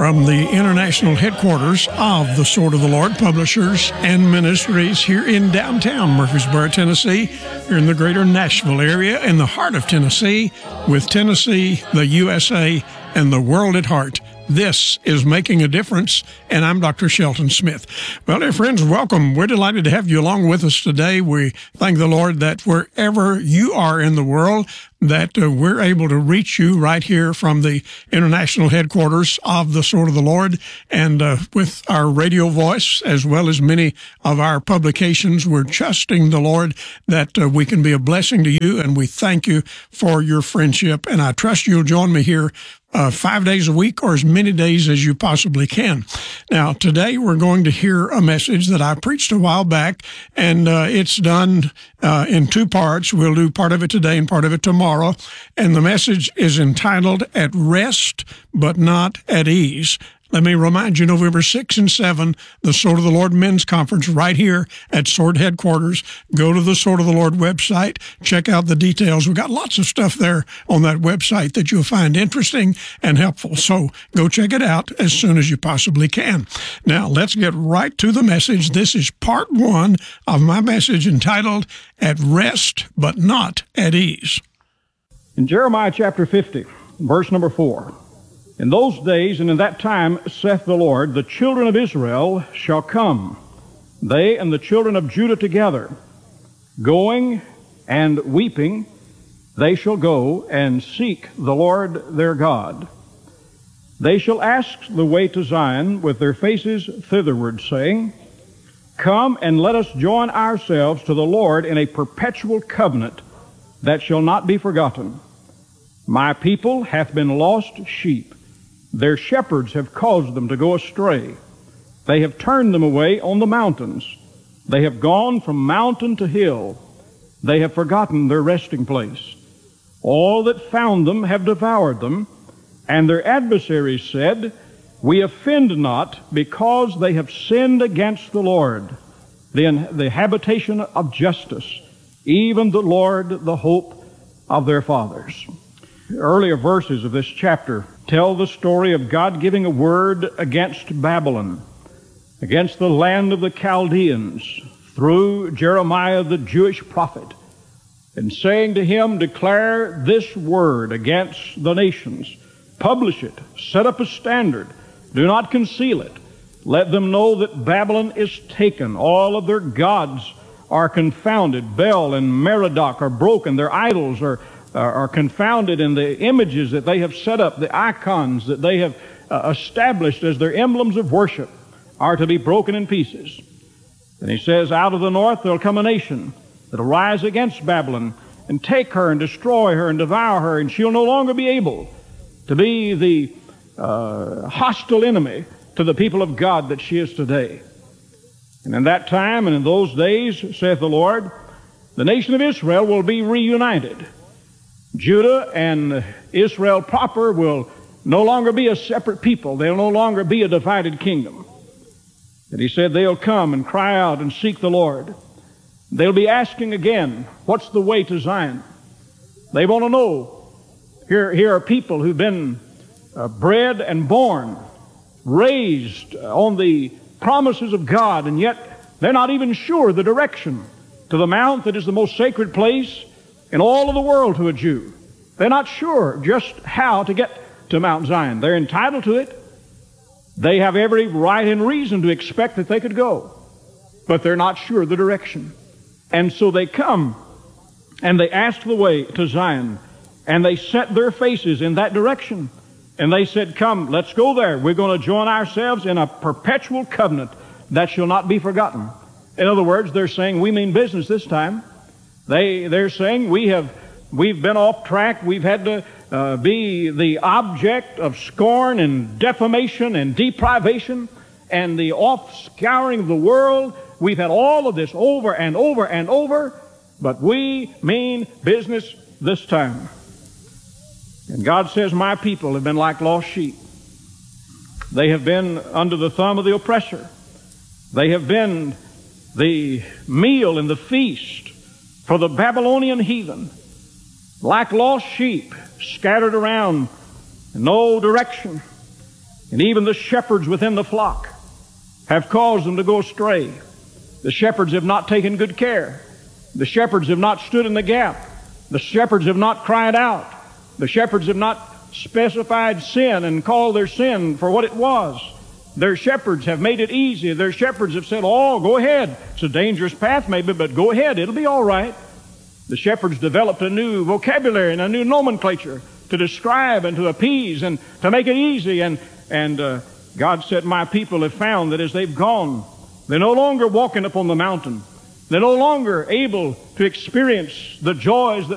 from the international headquarters of the Sword of the Lord Publishers and Ministries here in downtown Murfreesboro, Tennessee, here in the greater Nashville area, in the heart of Tennessee, with Tennessee, the USA, and the world at heart. This is Making a Difference, and I'm Dr. Shelton Smith. Well, dear friends, welcome. We're delighted to have you along with us today. We thank the Lord that wherever you are in the world, that we're able to reach you right here from the international headquarters of the Sword of the Lord, and with our radio voice, as well as many of our publications, we're trusting the Lord that we can be a blessing to you, and we thank you for your friendship, and I trust you'll join me here 5 days a week or as many days as you possibly can. Now, today we're going to hear a message that I preached a while back, and it's done in two parts. We'll do part of it today and part of it tomorrow. And the message is entitled, At Rest But Not at Ease. Let me remind you, November 6 and 7, the Sword of the Lord Men's Conference right here at Sword Headquarters. Go to the Sword of the Lord website. Check out the details. We've got lots of stuff there on that website that you'll find interesting and helpful. So go check it out as soon as you possibly can. Now, let's get right to the message. This is part one of my message entitled, At Rest But Not at Ease. In Jeremiah chapter 50, verse number 4, in those days and in that time, saith the Lord, the children of Israel shall come, they and the children of Judah together, going and weeping, they shall go and seek the Lord their God. They shall ask the way to Zion with their faces thitherward, saying, Come and let us join ourselves to the Lord in a perpetual covenant that shall not be forgotten. My people hath been lost sheep. Their shepherds have caused them to go astray. They have turned them away on the mountains. They have gone from mountain to hill. They have forgotten their resting place. All that found them have devoured them, and their adversaries said, We offend not, because they have sinned against the Lord, the habitation of justice, even the Lord, the hope of their fathers. The earlier verses of this chapter tell the story of God giving a word against Babylon, against the land of the Chaldeans, through Jeremiah the Jewish prophet, and saying to him, Declare this word against the nations, publish it, set up a standard, do not conceal it. Let them know that Babylon is taken, all of their gods are confounded, Bel and Merodach are broken, their idols are confounded, in the images that they have set up, the icons that they have established as their emblems of worship are to be broken in pieces. And he says, out of the north there'll come a nation that'll rise against Babylon and take her and destroy her and devour her, and she'll no longer be able to be the hostile enemy to the people of God that she is today. And in that time and in those days, saith the Lord, the nation of Israel will be reunited. Judah and Israel proper will no longer be a separate people. They'll no longer be a divided kingdom. And he said they'll come and cry out and seek the Lord. They'll be asking again, what's the way to Zion? They want to know. Here are people who've been bred and born, raised on the promises of God, and yet they're not even sure the direction to the mount that is the most sacred place in all of the world to a Jew. They're not sure just how to get to Mount Zion. They're entitled to it. They have every right and reason to expect that they could go, but they're not sure the direction. And so they come and they ask the way to Zion, and they set their faces in that direction. And they said, Come, let's go there. We're going to join ourselves in a perpetual covenant that shall not be forgotten. In other words, they're saying, we mean business this time. They're saying we've been off track. We've had to be the object of scorn and defamation and deprivation and the off-scouring of the world. We've had all of this over and over and over, but we mean business this time. And God says, my people have been like lost sheep. They have been under the thumb of the oppressor. They have been the meal and the feast for the Babylonian heathen, like lost sheep scattered around in no direction. And even the shepherds within the flock have caused them to go astray. The shepherds have not taken good care. The shepherds have not stood in the gap. The shepherds have not cried out. The shepherds have not specified sin and called their sin for what it was. Their shepherds have made it easy. Their shepherds have said, oh, go ahead. It's a dangerous path maybe, but go ahead. It'll be all right. The shepherds developed a new vocabulary and a new nomenclature to describe and to appease and to make it easy. And God said, my people have found that as they've gone, they're no longer walking up on the mountain. They're no longer able to experience the joys that